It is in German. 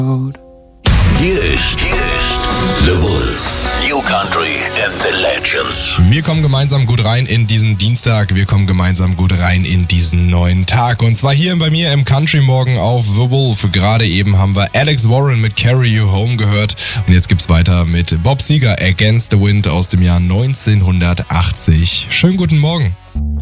Hier ist The Wolf. New Country and the Legends. Wir kommen gemeinsam gut rein in diesen Dienstag. Wir kommen gemeinsam gut rein in diesen neuen Tag. Und zwar hier bei mir im Country Morgen auf The Wolf. Gerade eben haben wir Alex Warren mit Carry You Home gehört. Und jetzt gibt's weiter mit Bob Seger, Against the Wind aus dem Jahr 1980. Schönen guten Morgen.